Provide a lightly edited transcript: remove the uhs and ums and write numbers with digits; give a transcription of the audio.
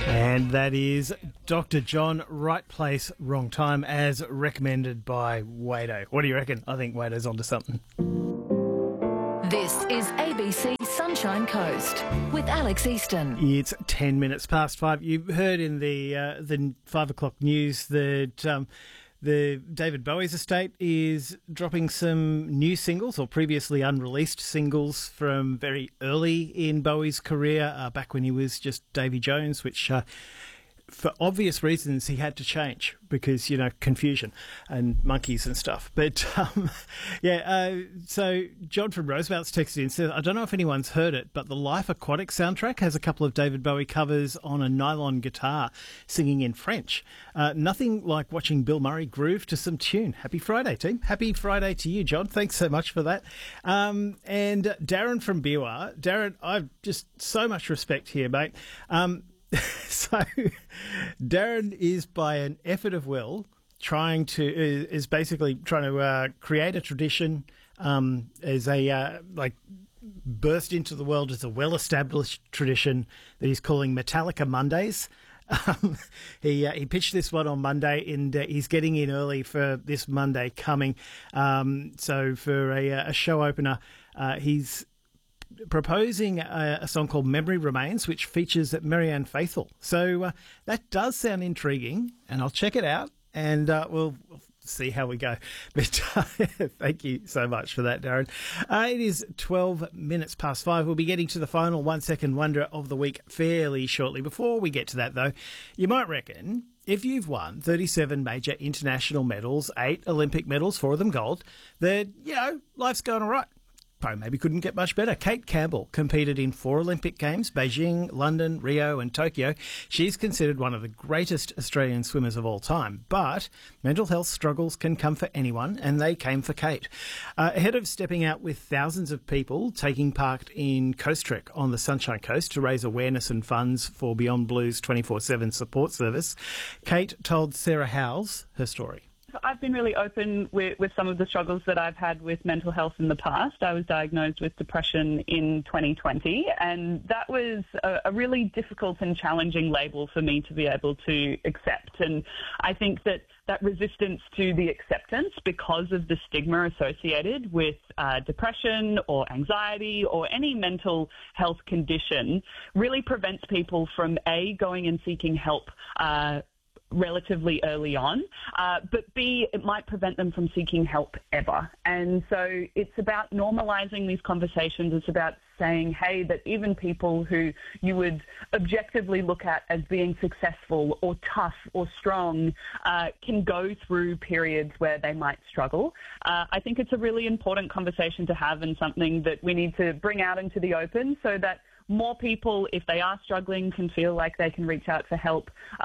And that is Dr. John, right place, wrong time, as recommended by Wado. What do you reckon? I think Wado's onto something. This is ABC Sunshine Coast with Alex Easton. It's 10 minutes past 5. You heard in the 5 o'clock news that the David Bowie's estate is dropping some new singles or previously unreleased singles from very early in Bowie's career, back when he was just Davy Jones, which for obvious reasons he had to change because, you know, confusion and monkeys and stuff. But, so John from Roosevelt's texted in, says, I don't know if anyone's heard it, but the Life Aquatic soundtrack has a couple of David Bowie covers on a nylon guitar singing in French. Nothing like watching Bill Murray groove to some tune. Happy Friday, team. Happy Friday to you, John. Thanks so much for that. And Darren from Biwa. Darren, I've just so much respect here, mate. So Darren is, by an effort of will, is basically trying to create a tradition as a burst into the world as a well-established tradition that he's calling Metallica Mondays. He pitched this one on Monday, and he's getting in early for this Monday coming. So for a show opener, he's proposing a song called Memory Remains, which features Marianne Faithfull. So that does sound intriguing, and I'll check it out, and we'll see how we go. But thank you so much for that, Darren. It is 12 minutes past 5. We'll be getting to the final 1 second wonder of the week fairly shortly. Before we get to that, though, you might reckon if you've won 37 major international medals, 8 Olympic medals, 4 of them gold, that, you know, life's going all right. Probably maybe couldn't get much better. Kate Campbell competed in 4 Olympic Games, Beijing, London, Rio and Tokyo. She's considered one of the greatest Australian swimmers of all time. But mental health struggles can come for anyone, and they came for Kate. Ahead of stepping out with thousands of people taking part in Coast Trek on the Sunshine Coast to raise awareness and funds for Beyond Blue's 24/7 support service, Kate told Sarah Howes her story. I've been really open with some of the struggles that I've had with mental health in the past. I was diagnosed with depression in 2020, and that was a really difficult and challenging label for me to be able to accept. And I think that resistance to the acceptance, because of the stigma associated with depression or anxiety or any mental health condition, really prevents people from A, going and seeking help relatively early on, but B, it might prevent them from seeking help ever. And so it's about normalizing these conversations. It's about saying, hey, that even people who you would objectively look at as being successful or tough or strong can go through periods where they might struggle. I think it's a really important conversation to have, and something that we need to bring out into the open so that more people, if they are struggling, can feel like they can reach out for help